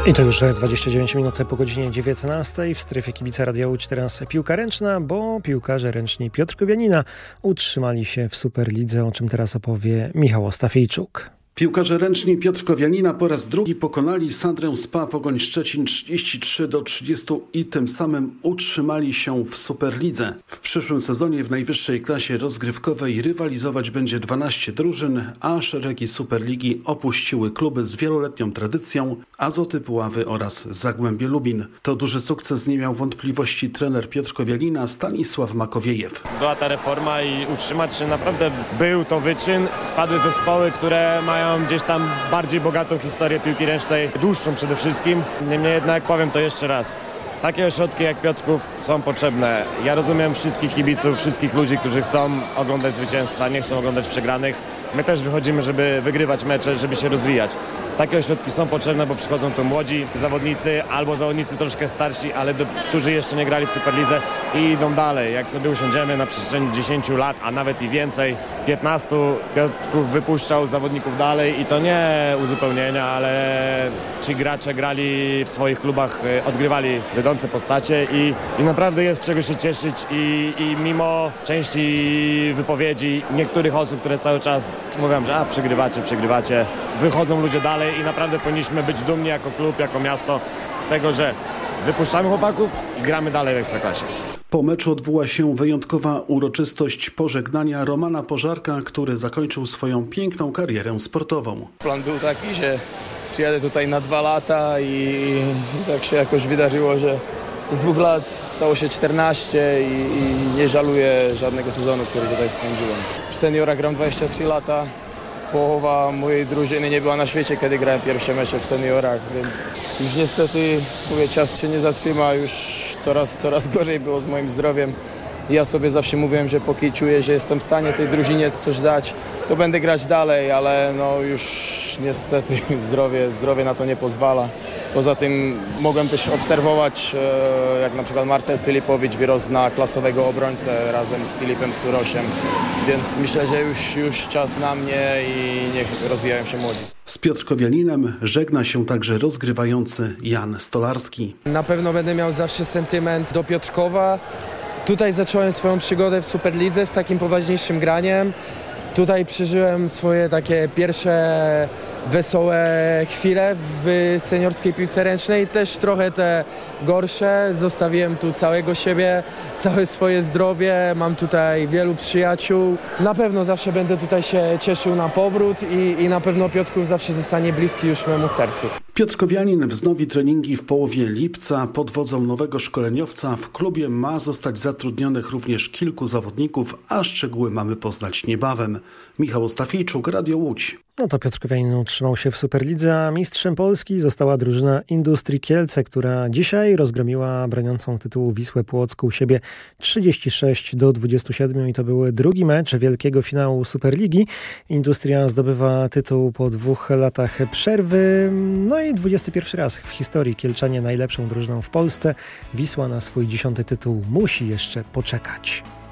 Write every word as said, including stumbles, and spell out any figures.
I to już dwadzieścia dziewięć minut po godzinie dziewiętnastej. W strefie kibica Radia Łódź teraz piłka ręczna, bo piłkarze ręczni Piotrkowa Janina utrzymali się w Superlidze, o czym teraz opowie Michał Ostafijczuk. Piłkarze ręczni Piotrkowa Janina po raz drugi pokonali Sandrę S P A Pogoń Szczecin trzydzieści trzy do trzydziestu i tym samym utrzymali się w Superlidze. W przyszłym sezonie w najwyższej klasie rozgrywkowej rywalizować będzie dwanaście drużyn, a szeregi Superligi opuściły kluby z wieloletnią tradycją Azoty Puławy oraz Zagłębie Lubin. To duży sukces, nie miał wątpliwości trener Piotrkowa Janina Stanisław Makowiejew. Była ta reforma i utrzymać się naprawdę był to wyczyn. Spadły zespoły, które mają gdzieś tam bardziej bogatą historię piłki ręcznej, dłuższą przede wszystkim. Niemniej jednak powiem to jeszcze raz. Takie ośrodki jak Piotrków są potrzebne. Ja rozumiem wszystkich kibiców, wszystkich ludzi, którzy chcą oglądać zwycięstwa, nie chcą oglądać przegranych. My też wychodzimy, żeby wygrywać mecze, żeby się rozwijać. Takie ośrodki są potrzebne, bo przychodzą tu młodzi zawodnicy albo zawodnicy troszkę starsi, ale do, którzy jeszcze nie grali w Superlidze i idą dalej. Jak sobie usiądziemy na przestrzeni dziesięciu lat, a nawet i więcej, piętnastu, Piotrków wypuszczał zawodników dalej i to nie uzupełnienia, ale ci gracze grali w swoich klubach, odgrywali wiodące postacie i, i naprawdę jest czego się cieszyć i, i mimo części wypowiedzi niektórych osób, które cały czas mówią, że a, przegrywacie, przegrywacie, wychodzą ludzie dalej i naprawdę powinniśmy być dumni jako klub, jako miasto z tego, że wypuszczamy chłopaków i gramy dalej w Ekstraklasie. Po meczu odbyła się wyjątkowa uroczystość pożegnania Romana Pożarka, który zakończył swoją piękną karierę sportową. Plan był taki, że przyjadę tutaj na dwa lata i, i tak się jakoś wydarzyło, że z dwóch lat stało się czternaście i, i nie żaluję żadnego sezonu, który tutaj spędziłem. W seniora gram dwadzieścia trzy lata. Połowa mojej drużyny nie była na świecie, kiedy grałem pierwsze mecze w seniorach, więc już niestety, mówię, czas się nie zatrzyma, już coraz, coraz gorzej było z moim zdrowiem. Ja sobie zawsze mówiłem, że póki czuję, że jestem w stanie tej drużynie coś dać, to będę grać dalej, ale no już niestety zdrowie, zdrowie na to nie pozwala. Poza tym mogłem też obserwować, jak na przykład Marcel Filipowicz wyrósł na klasowego obrońcę razem z Filipem Surosiem, więc myślę, że już, już czas na mnie i niech rozwijają się młodzi. Z Piotrkowa Janinem żegna się także rozgrywający Jan Stolarski. Na pewno będę miał zawsze sentyment do Piotrkowa. Tutaj zacząłem swoją przygodę w Superlidze z takim poważniejszym graniem. Tutaj przeżyłem swoje takie pierwsze wesołe chwile w seniorskiej piłce ręcznej, też trochę te gorsze. Zostawiłem tu całego siebie, całe swoje zdrowie, mam tutaj wielu przyjaciół. Na pewno zawsze będę tutaj się cieszył na powrót i, i na pewno Piotrków zawsze zostanie bliski już memu sercu. Piotrkowa Janin wznowi treningi w połowie lipca. Pod wodzą nowego szkoleniowca w klubie ma zostać zatrudnionych również kilku zawodników, a szczegóły mamy poznać niebawem. Michał Ostafijczuk, Radio Łódź. No to Piotrkowa Janin utrzymał się w Superlidze, a mistrzem Polski została drużyna Industrii Kielce, która dzisiaj rozgromiła broniącą tytułu Wisłę Płocką u siebie trzydzieści sześć do dwudziestu siedmiu i to był drugi mecz wielkiego finału Superligi. Industria zdobywa tytuł po dwóch latach przerwy, no i dwudziesty pierwszy raz w historii Kielczanie najlepszą drużyną w Polsce. Wisła na swój dziesiąty tytuł musi jeszcze poczekać.